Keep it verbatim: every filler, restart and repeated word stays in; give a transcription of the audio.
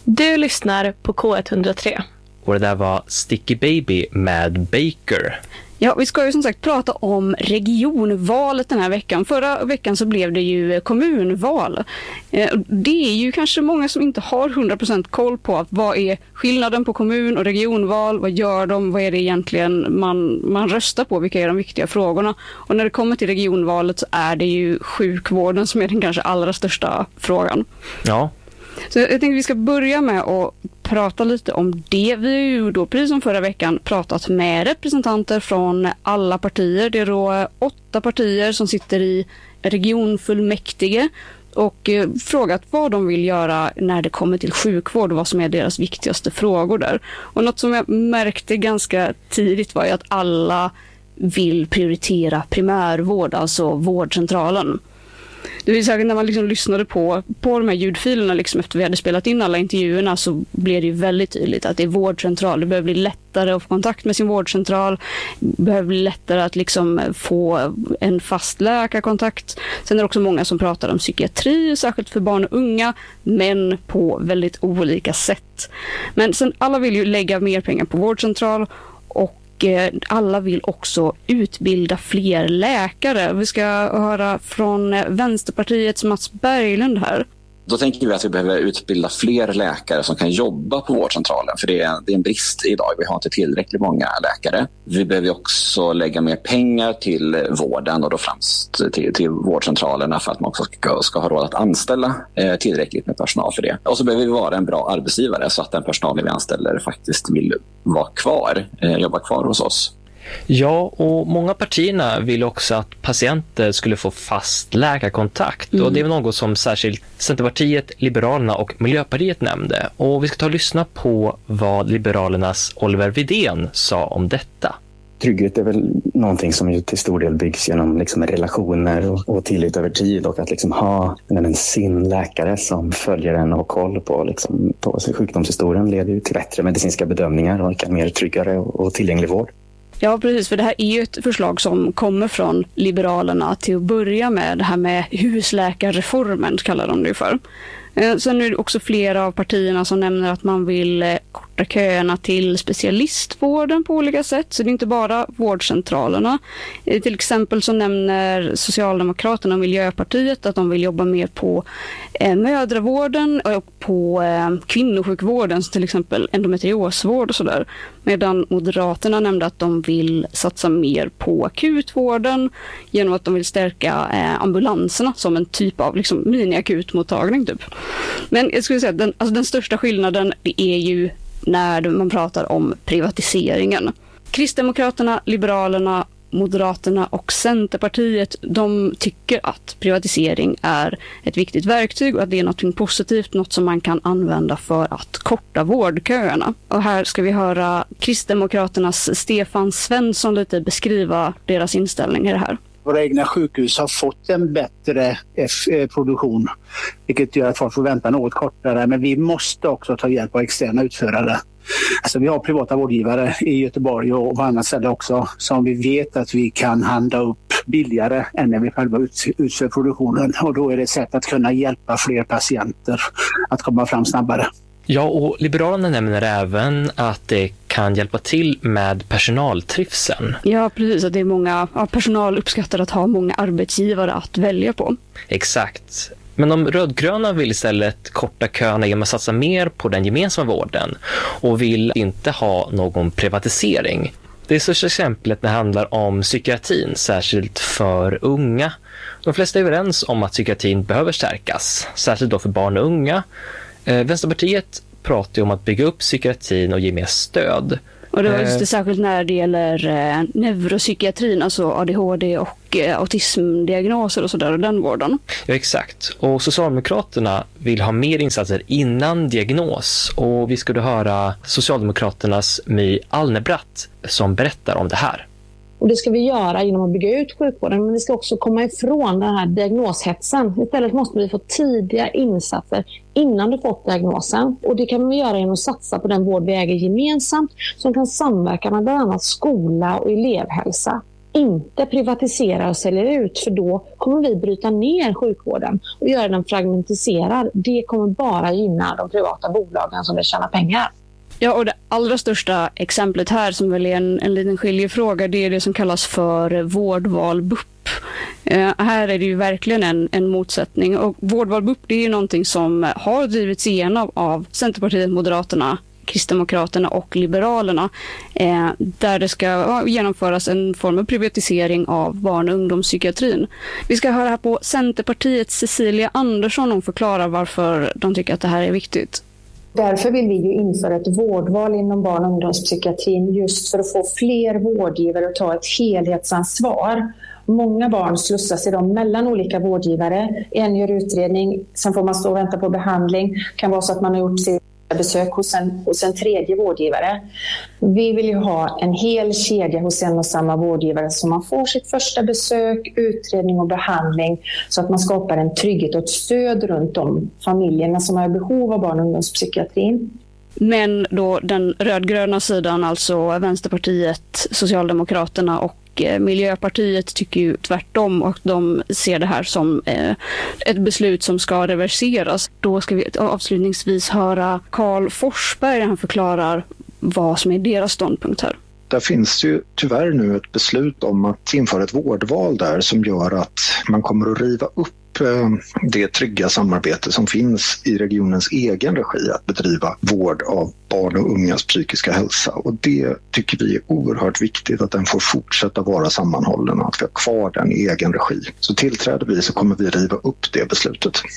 Du lyssnar på K ett noll tre. Och det där var Sticky Baby med Baker. Ja, vi ska ju som sagt prata om regionvalet den här veckan. Förra veckan så blev det ju kommunval. Det är ju kanske många som inte har hundra procent koll på att vad är skillnaden på kommun- och regionval, vad gör de, vad är det egentligen man, man röstar på, vilka är de viktiga frågorna. Och när det kommer till regionvalet så är det ju sjukvården som är den kanske allra största frågan. Ja. Så jag tänkte att vi ska börja med att prata lite om det. Vi har ju då, precis som förra veckan, pratat med representanter från alla partier. Det är då åtta partier som sitter i regionfullmäktige och eh, frågat vad de vill göra när det kommer till sjukvård och vad som är deras viktigaste frågor där. Och något som jag märkte ganska tidigt var ju att alla vill prioritera primärvård, alltså vårdcentralen. Det vill säga när man liksom lyssnade på, på de här ljudfilerna liksom efter vi hade spelat in alla intervjuerna, så blev det ju väldigt tydligt att det är vårdcentral. Det behöver bli lättare att få kontakt med sin vårdcentral. Det behöver bli lättare att liksom få en fast läkarkontakt. Sen är det också många som pratar om psykiatri, särskilt för barn och unga, men på väldigt olika sätt. Men sen alla vill ju lägga mer pengar på vårdcentral, och alla vill också utbilda fler läkare. Vi ska höra från Vänsterpartiets Mats Berglund här. Då tänker vi att vi behöver utbilda fler läkare som kan jobba på vårdcentralen. För det är, det är en brist idag. Vi har inte tillräckligt många läkare. Vi behöver också lägga mer pengar till vården och då främst till, till vårdcentralerna för att man också ska, ska ha råd att anställa eh, tillräckligt med personal för det. Och så behöver vi vara en bra arbetsgivare så att den personal vi anställer faktiskt vill vara kvar, eh, jobba kvar hos oss. Ja, och många partierna vill också att patienter skulle få fast läkarkontakt. Mm. Och det är något som särskilt Centerpartiet, Liberalerna och Miljöpartiet nämnde. Och vi ska ta och lyssna på vad Liberalernas Oliver Widén sa om detta. Trygghet är väl någonting som ju till stor del byggs genom liksom relationer och, och tillit över tid, och att liksom ha en sin läkare som följer en och har koll på, liksom, på sjukdomshistorien leder ju till bättre medicinska bedömningar och en mer tryggare och, och tillgänglig vård. Ja, precis, för det här är ju ett förslag som kommer från Liberalerna till att börja med. Det här med husläkarreformen kallar de det för. Sen är det också flera av partierna som nämner att man vill korta köerna till specialistvården på olika sätt. Så det är inte bara vårdcentralerna. Till exempel så nämner Socialdemokraterna och Miljöpartiet att de vill jobba mer på mödravården och på kvinnosjukvården, till exempel endometriosvård och sådär. Medan Moderaterna nämnde att de vill satsa mer på akutvården genom att de vill stärka ambulanserna som en typ av liksom mini-akutmottagning typ. Men jag skulle säga att den, alltså den största skillnaden det är ju när man pratar om privatiseringen. Kristdemokraterna, Liberalerna, Moderaterna och Centerpartiet, de tycker att privatisering är ett viktigt verktyg och att det är något positivt, något som man kan använda för att korta vårdköerna. Och här ska vi höra Kristdemokraternas Stefan Svensson lite beskriva deras inställning i det här. Våra egna sjukhus har fått en bättre produktion, vilket gör att folk får vänta något kortare. Men vi måste också ta hjälp av externa utförare. Alltså vi har privata vårdgivare i Göteborg och på andra ställen också som vi vet att vi kan handla upp billigare än när vi själva utför produktionen. Och då är det ett sätt att kunna hjälpa fler patienter att komma fram snabbare. Ja, och Liberalerna nämner även att det kan hjälpa till med personaltrivseln. Ja, precis. Att det är många ja, personal uppskattar att ha många arbetsgivare att välja på. Exakt. Men de rödgröna vill istället korta köerna genom att satsa mer på den gemensamma vården och vill inte ha någon privatisering. Det största exemplet när det handlar om psykiatrin, särskilt för unga. De flesta är överens om att psykiatrin behöver stärkas, särskilt då för barn och unga. Eh, Vänsterpartiet pratar ju om att bygga upp psykiatrin och ge mer stöd. Och det var just det, särskilt när det gäller eh, neuropsykiatrin, alltså A D H D och eh, autismdiagnoser och sådär, och den vården. Ja, exakt. Och Socialdemokraterna vill ha mer insatser innan diagnos. Och vi skulle höra Socialdemokraternas My Alnebratt som berättar om det här. Och det ska vi göra genom att bygga ut sjukvården, men vi ska också komma ifrån den här diagnoshetsen. Istället måste vi få tidiga insatser innan du fått diagnosen. Och det kan vi göra genom att satsa på den vård vi äger gemensamt som kan samverka med bland annat skola och elevhälsa. inte privatisera och sälja ut, för då kommer vi bryta ner sjukvården och göra den fragmentiserad. Det kommer bara gynna de privata bolagen som vill tjäna pengar. Ja, och det allra största exemplet här som väl är en, en liten skiljefråga, det är det som kallas för vårdval B U P. Eh, här är det ju verkligen en, en motsättning. Och vårdval B U P, det är ju någonting som har drivits igenom av Centerpartiet, Moderaterna, Kristdemokraterna och Liberalerna, eh, där det ska ja, genomföras en form av privatisering av barn- och ungdomspsykiatrin. Vi ska höra här på Centerpartiets Cecilia Andersson och förklara varför de tycker att det här är viktigt. Därför vill vi ju införa ett vårdval inom barn- och ungdomspsykiatrin just för att få fler vårdgivare att ta ett helhetsansvar. Många barn slussas idag mellan olika vårdgivare. En gör utredning, sen får man stå och vänta på behandling. Det kan vara så att man har gjort sitt besök hos en, hos en tredje vårdgivare. Vi vill ju ha en hel kedja hos en och samma vårdgivare så man får sitt första besök, utredning och behandling, så att man skapar en trygghet och ett stöd runt de familjerna som har behov av barn- och ungdomspsykiatrin. Men då den rödgröna sidan, alltså Vänsterpartiet, Socialdemokraterna och Miljöpartiet, tycker ju tvärtom och de ser det här som eh, ett beslut som ska reverseras. Då ska vi avslutningsvis höra Karl Forsberg när han förklarar vad som är deras ståndpunkt här. Där finns ju tyvärr nu ett beslut om att införa ett vårdval där som gör att man kommer att riva upp det trygga samarbete som finns i regionens egen regi att bedriva vård av barn och ungas psykiska hälsa. Och det tycker vi är oerhört viktigt, att den får fortsätta vara sammanhållen och att vi har kvar den i egen regi. Så tillträder vi så kommer vi riva upp det beslutet.